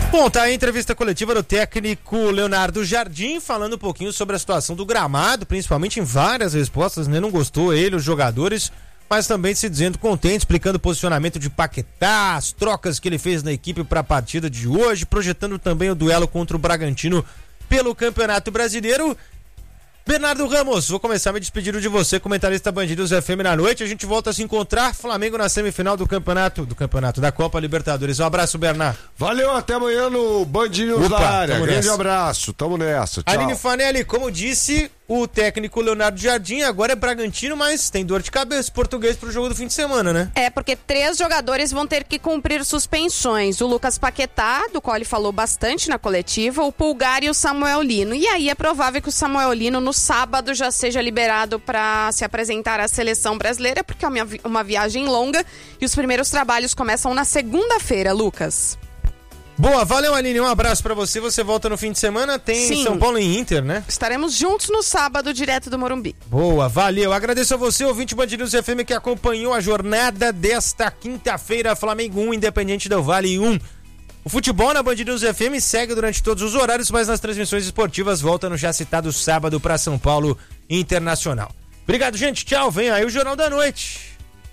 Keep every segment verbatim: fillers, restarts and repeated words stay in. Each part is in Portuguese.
Bom, tá aí a entrevista coletiva do técnico Leonardo Jardim, falando um pouquinho sobre a situação do gramado, principalmente em várias respostas, né? Não gostou ele, os jogadores, mas também se dizendo contente, explicando o posicionamento de Paquetá, as trocas que ele fez na equipe para a partida de hoje, projetando também o duelo contra o Bragantino pelo Campeonato Brasileiro. Bernardo Ramos, vou começar me despedindo de você, comentarista Band News F M na noite. A gente volta a se encontrar, Flamengo na semifinal do campeonato, do campeonato da Copa Libertadores. Um abraço, Bernardo. Valeu, até amanhã no Band News Opa, da área. Grande nessa. abraço, tamo nessa. Tchau. Aline Fanelli, como disse o técnico Leonardo Jardim, agora é Bragantino, mas tem dor de cabeça português pro jogo do fim de semana, né? É, porque três jogadores vão ter que cumprir suspensões. O Lucas Paquetá, do qual ele falou bastante na coletiva, o Pulgar e o Samuel Lino. E aí é provável que o Samuel Lino no sábado já seja liberado para se apresentar à seleção brasileira, porque é uma, vi- uma viagem longa e os primeiros trabalhos começam na segunda-feira, Lucas. Boa, valeu, Aline, um abraço pra você. Você volta no fim de semana, tem Sim. São Paulo e Inter, né? Estaremos juntos no sábado, direto do Morumbi. Boa, valeu. Agradeço a você, ouvinte Band News F M, que acompanhou a jornada desta quinta-feira. Flamengo um, Independente Del Valle um. O futebol na Band News F M segue durante todos os horários, mas nas transmissões esportivas volta no já citado sábado para São Paulo Internacional. Obrigado, gente. Tchau. Vem aí o Jornal da Noite.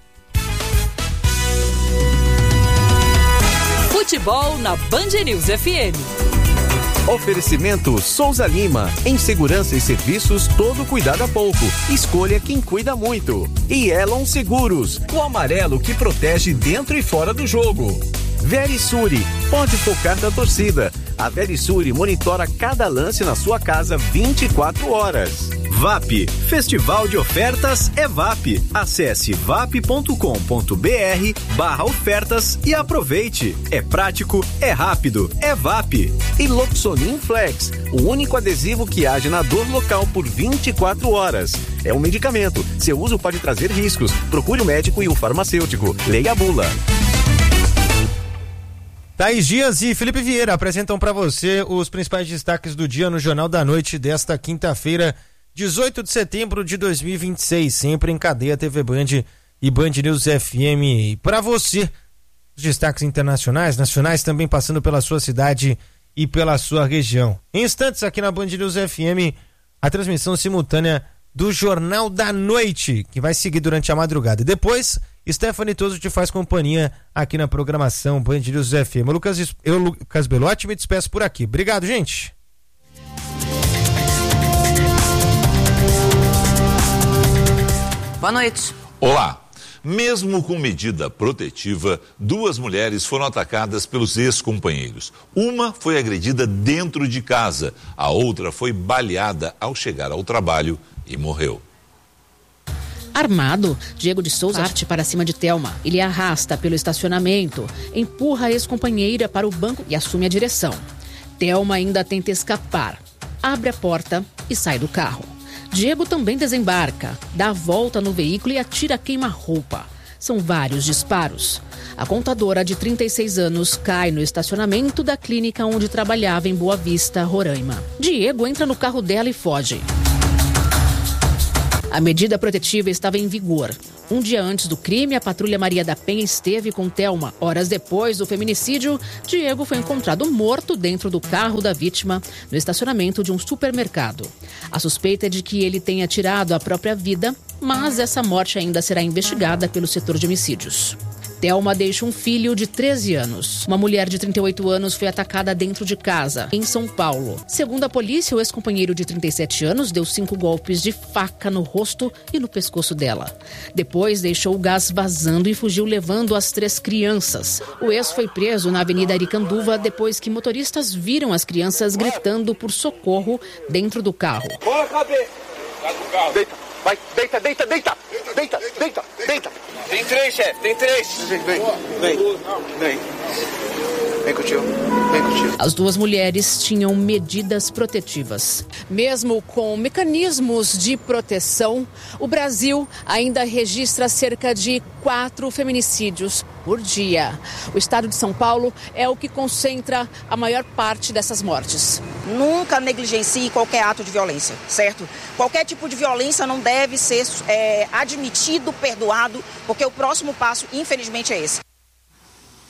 Futebol na Band News F M. Oferecimento Souza Lima. Em segurança e serviços, todo cuidado é pouco. Escolha quem cuida muito. E Elon Seguros, o amarelo que protege dentro e fora do jogo. Verisure, pode focar na torcida. A Verisure monitora cada lance na sua casa vinte e quatro horas. V A P, Festival de Ofertas é V A P. Acesse vap.com.br barra ofertas e aproveite. É prático, é rápido, é V A P. E Loxonin Flex, o único adesivo que age na dor local por vinte e quatro horas. É um medicamento, seu uso pode trazer riscos. Procure o médico e o farmacêutico. Leia a bula. Thaís Dias e Felipe Vieira apresentam para você os principais destaques do dia no Jornal da Noite desta quinta-feira, dezoito de setembro de dois mil e vinte e seis, sempre em cadeia T V Band e Band News F M. Para você, os destaques internacionais, nacionais, também passando pela sua cidade e pela sua região. Em instantes, aqui na Band News F M, a transmissão simultânea do Jornal da Noite, que vai seguir durante a madrugada. E depois, Stephanie Toso te faz companhia aqui na programação Band News F M. Eu, Lucas, eu, Lucas Belotti, me despeço por aqui. Obrigado, gente. Boa noite. Olá. Mesmo com medida protetiva, duas mulheres foram atacadas pelos ex-companheiros. Uma foi agredida dentro de casa, a outra foi baleada ao chegar ao trabalho e morreu. Armado, Diego de Souza parte para cima de Thelma. Ele a arrasta pelo estacionamento, empurra a ex-companheira para o banco e assume a direção. Thelma ainda tenta escapar, abre a porta e sai do carro. Diego também desembarca, dá a volta no veículo e atira queima-roupa. São vários disparos. A contadora de trinta e seis anos cai no estacionamento da clínica onde trabalhava em Boa Vista, Roraima. Diego entra no carro dela e foge. A medida protetiva estava em vigor. Um dia antes do crime, a patrulha Maria da Penha esteve com Thelma. Horas depois do feminicídio, Diego foi encontrado morto dentro do carro da vítima no estacionamento de um supermercado. A suspeita é de que ele tenha tirado a própria vida, mas essa morte ainda será investigada pelo setor de homicídios. Thelma deixa um filho de treze anos. Uma mulher de trinta e oito anos foi atacada dentro de casa, em São Paulo. Segundo a polícia, o ex-companheiro de trinta e sete anos deu cinco golpes de faca no rosto e no pescoço dela. Depois deixou o gás vazando e fugiu levando as três crianças. O ex foi preso na Avenida Aricanduva depois que motoristas viram as crianças gritando por socorro dentro do carro. Bora, cabeça! Deita, vai, deita, deita, deita! Deita, deita, deita! Tem três, chefe, tem três! Vem, vem, vem, vem. Vem contigo, vem contigo. As duas mulheres tinham medidas protetivas. Mesmo com mecanismos de proteção, o Brasil ainda registra cerca de quatro feminicídios por dia. O estado de São Paulo é o que concentra a maior parte dessas mortes. Nunca negligencie qualquer ato de violência, certo? Qualquer tipo de violência não deve ser é, admitido, perdoado, porque o próximo passo, infelizmente, é esse.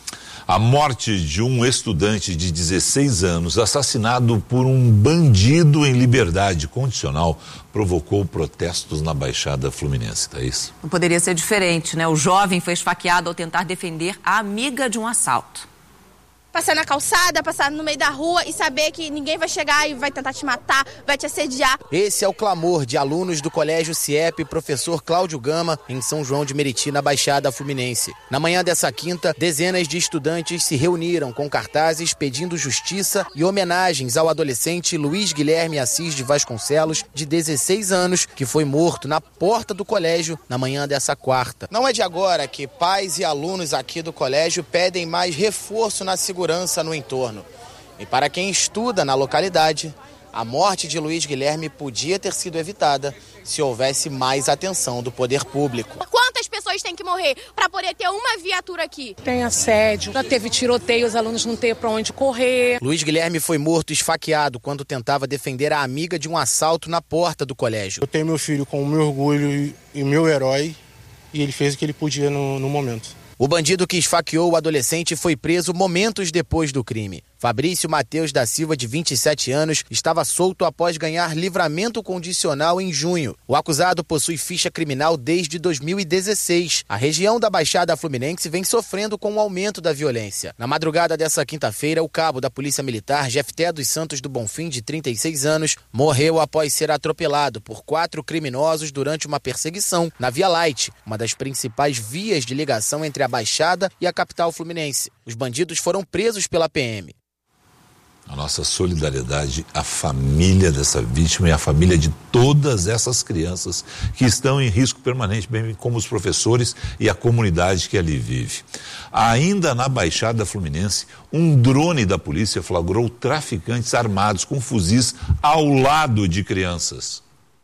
A morte de um estudante de dezesseis anos, assassinado por um bandido em liberdade condicional, provocou protestos na Baixada Fluminense, Thaís. Não poderia ser diferente, né? O jovem foi esfaqueado ao tentar defender a amiga de um assalto. Passar na calçada, passar no meio da rua e saber que ninguém vai chegar e vai tentar te matar, vai te assediar. Esse é o clamor de alunos do Colégio CIEP Professor Cláudio Gama, em São João de Meriti, na Baixada Fluminense. Na manhã dessa quinta, dezenas de estudantes se reuniram com cartazes pedindo justiça e homenagens ao adolescente Luiz Guilherme Assis de Vasconcelos, de dezesseis anos, que foi morto na porta do colégio na manhã dessa quarta. Não é de agora que pais e alunos aqui do colégio pedem mais reforço na segurança no entorno. E para quem estuda na localidade, a morte de Luiz Guilherme podia ter sido evitada se houvesse mais atenção do poder público. Quantas pessoas têm que morrer para poder ter uma viatura aqui? Tem assédio, já teve tiroteio, os alunos não têm para onde correr. Luiz Guilherme foi morto esfaqueado quando tentava defender a amiga de um assalto na porta do colégio. Eu tenho meu filho como meu orgulho e meu herói, e ele fez o que ele podia no, no momento. O bandido que esfaqueou o adolescente foi preso momentos depois do crime. Fabrício Mateus da Silva, de vinte e sete anos, estava solto após ganhar livramento condicional em junho. O acusado possui ficha criminal desde dois mil e dezesseis. A região da Baixada Fluminense vem sofrendo com o aumento da violência. Na madrugada dessa quinta-feira, o cabo da Polícia Militar, Jefté dos Santos do Bonfim, de trinta e seis anos, morreu após ser atropelado por quatro criminosos durante uma perseguição na Via Light, uma das principais vias de ligação entre a Baixada e a capital fluminense. Os bandidos foram presos pela P M. A nossa solidariedade à família dessa vítima e à família de todas essas crianças que estão em risco permanente, bem como os professores e a comunidade que ali vive. Ainda na Baixada Fluminense, um drone da polícia flagrou traficantes armados com fuzis ao lado de crianças.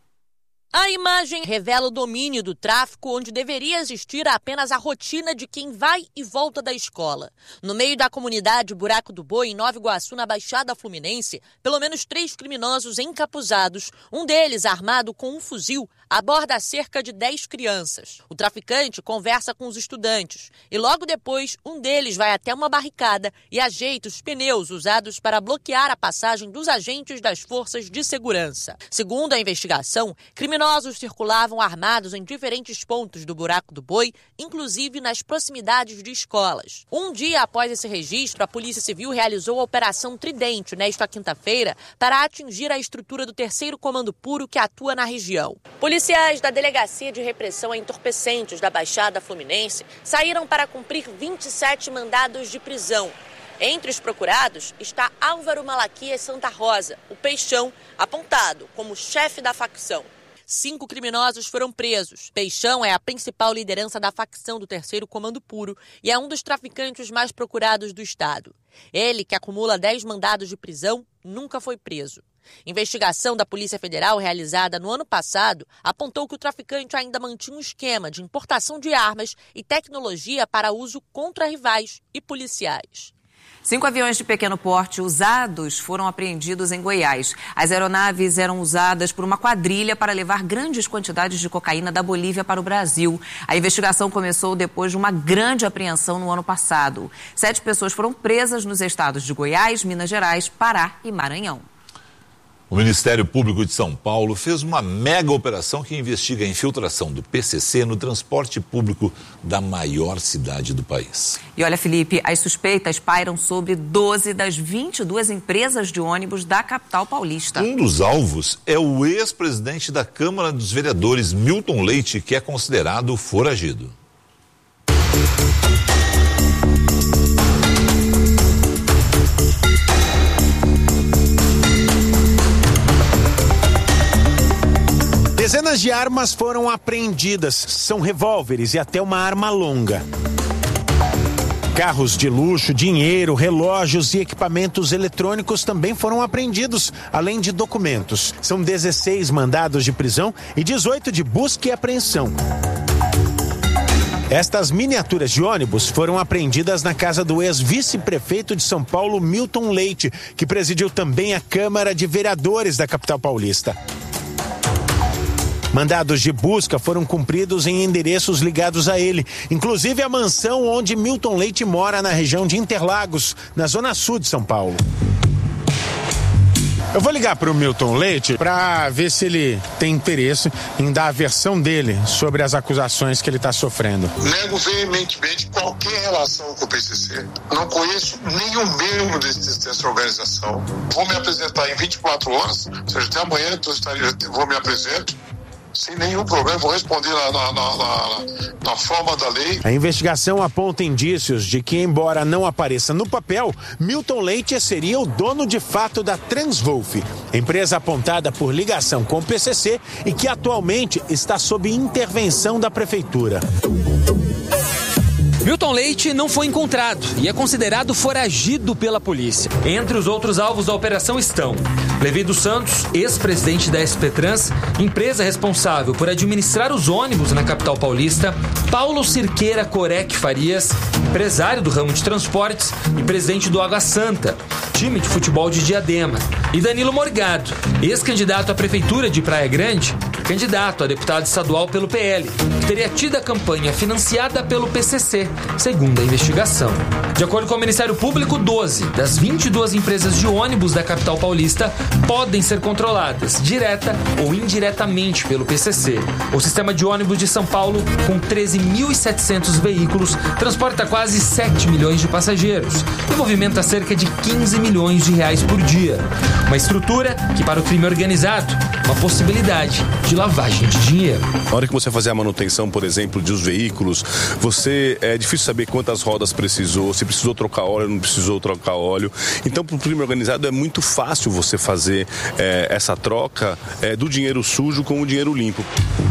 A imagem revela o domínio do tráfico, onde deveria existir apenas a rotina de quem vai e volta da escola. No meio da comunidade Buraco do Boi, em Nova Iguaçu, na Baixada Fluminense, pelo menos três criminosos encapuzados, um deles armado com um fuzil, aborda cerca de dez crianças. O traficante conversa com os estudantes e logo depois um deles vai até uma barricada e ajeita os pneus usados para bloquear a passagem dos agentes das forças de segurança. Segundo a investigação, criminosos Criminosos circulavam armados em diferentes pontos do Buraco do Boi, inclusive nas proximidades de escolas. Um dia após esse registro, a Polícia Civil realizou a Operação Tridente, nesta quinta-feira, para atingir a estrutura do terceiro Comando Puro que atua na região. Policiais da Delegacia de Repressão a Entorpecentes da Baixada Fluminense saíram para cumprir vinte e sete mandados de prisão. Entre os procurados está Álvaro Malaquias Santa Rosa, o Peixão, apontado como chefe da facção. Cinco criminosos foram presos. Peixão é a principal liderança da facção do terceiro Comando Puro e é um dos traficantes mais procurados do estado. Ele, que acumula dez mandados de prisão, nunca foi preso. Investigação da Polícia Federal realizada no ano passado apontou que o traficante ainda mantinha um esquema de importação de armas e tecnologia para uso contra rivais e policiais. Cinco aviões de pequeno porte usados foram apreendidos em Goiás. As aeronaves eram usadas por uma quadrilha para levar grandes quantidades de cocaína da Bolívia para o Brasil. A investigação começou depois de uma grande apreensão no ano passado. Sete pessoas foram presas nos estados de Goiás, Minas Gerais, Pará e Maranhão. O Ministério Público de São Paulo fez uma mega operação que investiga a infiltração do P C C no transporte público da maior cidade do país. E olha, Felipe, as suspeitas pairam sobre doze das vinte e duas empresas de ônibus da capital paulista. Um dos alvos é o ex-presidente da Câmara dos Vereadores, Milton Leite, que é considerado foragido. Dezenas de armas foram apreendidas, são revólveres e até uma arma longa. Carros de luxo, dinheiro, relógios e equipamentos eletrônicos também foram apreendidos, além de documentos. São dezesseis mandados de prisão e dezoito de busca e apreensão. Estas miniaturas de ônibus foram apreendidas na casa do ex-vice-prefeito de São Paulo, Milton Leite, que presidiu também a Câmara de Vereadores da capital paulista. Mandados de busca foram cumpridos em endereços ligados a ele, inclusive a mansão onde Milton Leite mora na região de Interlagos, na zona sul de São Paulo. Eu vou ligar para o Milton Leite para ver se ele tem interesse em dar a versão dele sobre as acusações que ele está sofrendo. Nego veementemente qualquer relação com o P C C. Não conheço nenhum membro desse, dessa organização. Vou me apresentar em vinte e quatro horas, ou seja, até amanhã eu vou me apresentar. Sem nenhum problema, vou responder na, na, na, na, na forma da lei. A investigação aponta indícios de que, embora não apareça no papel, Milton Leite seria o dono de fato da Transwolf, empresa apontada por ligação com o P C C e que atualmente está sob intervenção da prefeitura. Milton Leite não foi encontrado e é considerado foragido pela polícia. Entre os outros alvos da operação estão Levi dos Santos, ex-presidente da S P Trans, empresa responsável por administrar os ônibus na capital paulista, Paulo Cirqueira Corec Farias, empresário do ramo de transportes e presidente do Água Santa, time de futebol de Diadema, e Danilo Morgado, ex-candidato à prefeitura de Praia Grande, candidato a deputado estadual pelo P L, que teria tido a campanha financiada pelo P C C, segundo a investigação. De acordo com o Ministério Público, doze das vinte e duas empresas de ônibus da capital paulista podem ser controladas, direta ou indiretamente, pelo P C C. O sistema de ônibus de São Paulo, com treze mil e setecentos veículos, transporta quase sete milhões de passageiros e movimenta cerca de quinze milhões de reais por dia. Uma estrutura que, para o crime organizado, uma possibilidade de lavagem de dinheiro. Na hora que você fazer a manutenção, por exemplo, dos veículos, você é difícil saber quantas rodas precisou, se precisou trocar óleo, não precisou trocar óleo. Então, para o crime organizado é muito fácil você fazer é, essa troca é, do dinheiro sujo com o dinheiro limpo.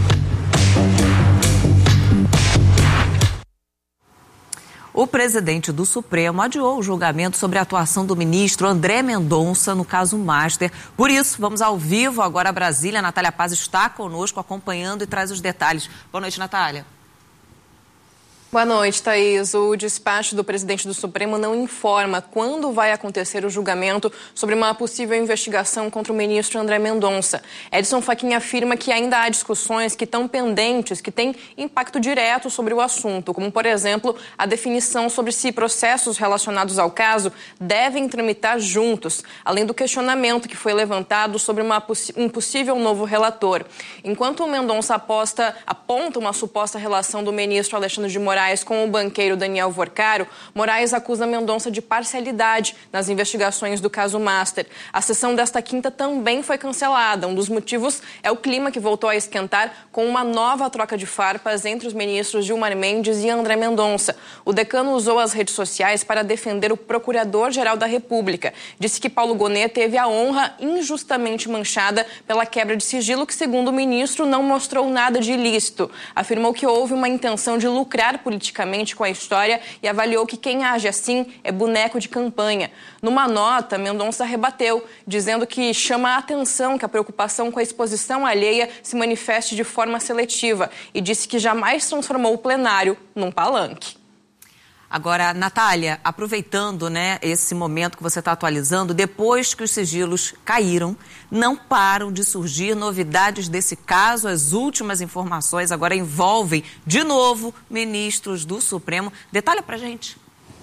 O presidente do Supremo adiou o julgamento sobre a atuação do ministro André Mendonça no caso Master. Por isso, vamos ao vivo agora a Brasília. A Natália Paz está conosco acompanhando e traz os detalhes. Boa noite, Natália. Boa noite, Thaís. O despacho do presidente do Supremo não informa quando vai acontecer o julgamento sobre uma possível investigação contra o ministro André Mendonça. Edson Fachin afirma que ainda há discussões que estão pendentes, que têm impacto direto sobre o assunto, como, por exemplo, a definição sobre se processos relacionados ao caso devem tramitar juntos, além do questionamento que foi levantado sobre uma, um possível novo relator. Enquanto o Mendonça aposta, aponta uma suposta relação do ministro Alexandre de Moraes com o banqueiro Daniel Vorcaro, Moraes acusa Mendonça de parcialidade nas investigações do caso Master. A sessão desta quinta também foi cancelada. Um dos motivos é o clima que voltou a esquentar com uma nova troca de farpas entre os ministros Gilmar Mendes e André Mendonça. O decano usou as redes sociais para defender o Procurador-Geral da República. Disse que Paulo Gonet teve a honra injustamente manchada pela quebra de sigilo que, segundo o ministro, não mostrou nada de ilícito. Afirmou que houve uma intenção de lucrar por politicamente com a história e avaliou que quem age assim é boneco de campanha. Numa nota, Mendonça rebateu, dizendo que chama a atenção que a preocupação com a exposição alheia se manifeste de forma seletiva e disse que jamais transformou o plenário num palanque. Agora, Natália, aproveitando, né, esse momento que você está atualizando, depois que os sigilos caíram, não param de surgir novidades desse caso. As últimas informações agora envolvem, de novo, ministros do Supremo. Detalha pra gente.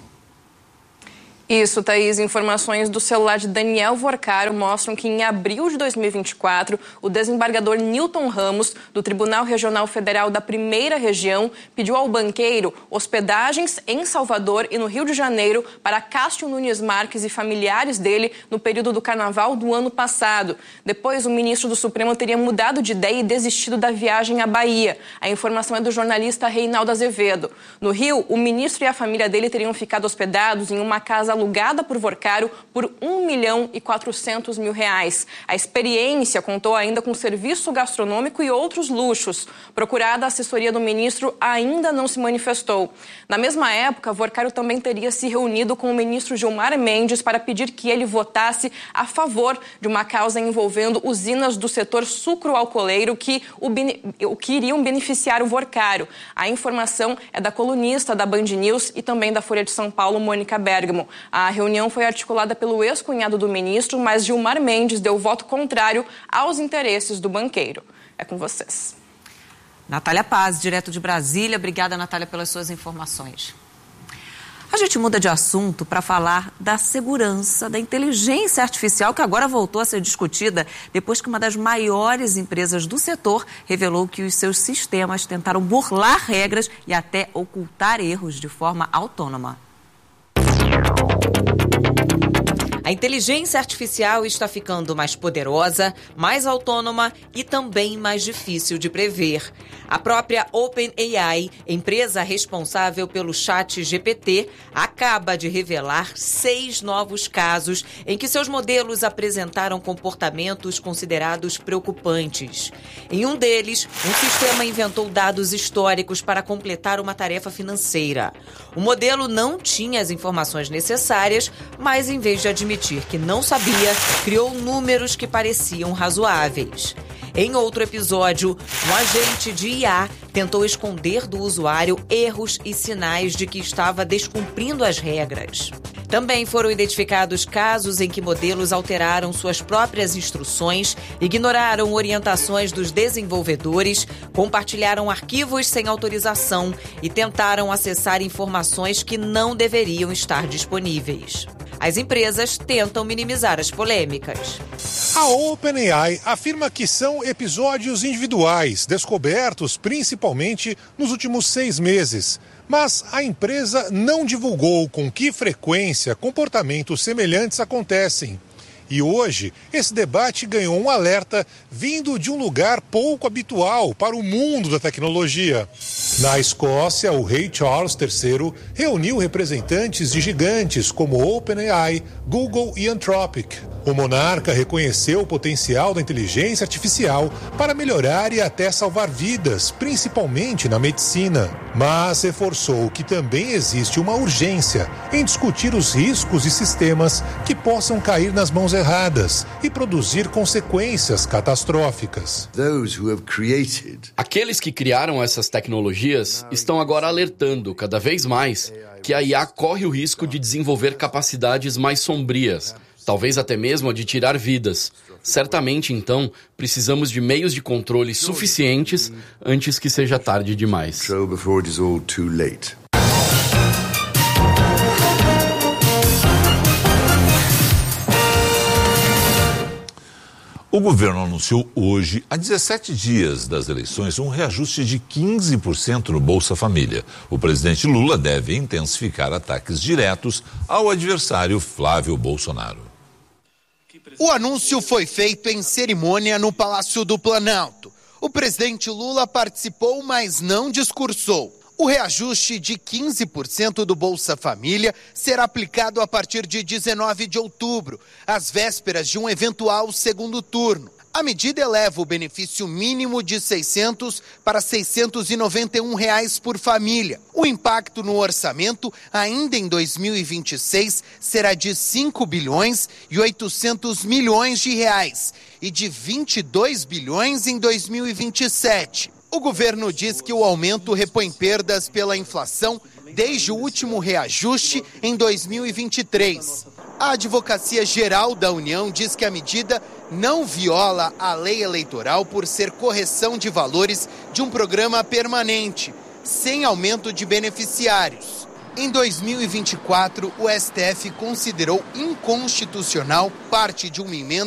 Isso, Thaís. Informações do celular de Daniel Vorcaro mostram que em abril de dois mil e vinte e quatro, o desembargador Newton Ramos, do Tribunal Regional Federal da Primeira Região, pediu ao banqueiro hospedagens em Salvador e no Rio de Janeiro para Cássio Nunes Marques e familiares dele no período do Carnaval do ano passado. Depois, o ministro do Supremo teria mudado de ideia e desistido da viagem à Bahia. A informação é do jornalista Reinaldo Azevedo. No Rio, o ministro e a família dele teriam ficado hospedados em uma casa alugada por Vorcaro por um milhão e quatrocentos mil reais. A experiência contou ainda com serviço gastronômico e outros luxos. Procurada, a assessoria do ministro ainda não se manifestou. Na mesma época, Vorcaro também teria se reunido com o ministro Gilmar Mendes para pedir que ele votasse a favor de uma causa envolvendo usinas do setor sucro-alcooleiro que, o, que iriam beneficiar o Vorcaro. A informação é da colunista da Band News e também da Folha de São Paulo, Mônica Bergamo. A reunião foi articulada pelo ex-cunhado do ministro, mas Gilmar Mendes deu voto contrário aos interesses do banqueiro. É com vocês. Natália Paz, direto de Brasília. Obrigada, Natália, pelas suas informações. A gente muda de assunto para falar da segurança da inteligência artificial, que agora voltou a ser discutida depois que uma das maiores empresas do setor revelou que os seus sistemas tentaram burlar regras e até ocultar erros de forma autônoma. A inteligência artificial está ficando mais poderosa, mais autônoma e também mais difícil de prever. A própria OpenAI, empresa responsável pelo chat G P T, acaba de revelar seis novos casos em que seus modelos apresentaram comportamentos considerados preocupantes. Em um deles, um sistema inventou dados históricos para completar uma tarefa financeira. O modelo não tinha as informações necessárias, mas em vez de admitir que não sabia, criou números que pareciam razoáveis. Em outro episódio, um agente de I A tentou esconder do usuário erros e sinais de que estava descumprindo as regras. Também foram identificados casos em que modelos alteraram suas próprias instruções, ignoraram orientações dos desenvolvedores, compartilharam arquivos sem autorização e tentaram acessar informações que não deveriam estar disponíveis. As empresas tentam minimizar as polêmicas. A OpenAI afirma que são episódios individuais, descobertos principalmente nos últimos seis meses. Mas a empresa não divulgou com que frequência comportamentos semelhantes acontecem. E hoje, esse debate ganhou um alerta vindo de um lugar pouco habitual para o mundo da tecnologia. Na Escócia, o rei Charles terceiro reuniu representantes de gigantes como OpenAI, Google e Anthropic. O monarca reconheceu o potencial da inteligência artificial para melhorar e até salvar vidas, principalmente na medicina. Mas reforçou que também existe uma urgência em discutir os riscos de sistemas que possam cair nas mãos erradas e produzir consequências catastróficas. Aqueles que criaram essas tecnologias estão agora alertando cada vez mais que a I A corre o risco de desenvolver capacidades mais sombrias, talvez até mesmo a de tirar vidas. Certamente, então, precisamos de meios de controle suficientes antes que seja tarde demais. O governo anunciou hoje, há dezessete dias das eleições, um reajuste de quinze por cento no Bolsa Família. O presidente Lula deve intensificar ataques diretos ao adversário Flávio Bolsonaro. O anúncio foi feito em cerimônia no Palácio do Planalto. O presidente Lula participou, mas não discursou. O reajuste de quinze por cento do Bolsa Família será aplicado a partir de dezenove de outubro, às vésperas de um eventual segundo turno. A medida eleva o benefício mínimo de seiscentos para seiscentos e noventa e um reais por família. O impacto no orçamento, ainda em dois mil e vinte e seis, será de cinco bilhões e oitocentos milhões de reais e de vinte e dois bilhões em dois mil e vinte e sete. O governo diz que o aumento repõe perdas pela inflação desde o último reajuste em dois mil e vinte e três. A Advocacia Geral da União diz que a medida não viola a lei eleitoral por ser correção de valores de um programa permanente, sem aumento de beneficiários. Em dois mil e vinte e quatro, o S T F considerou inconstitucional parte de uma emenda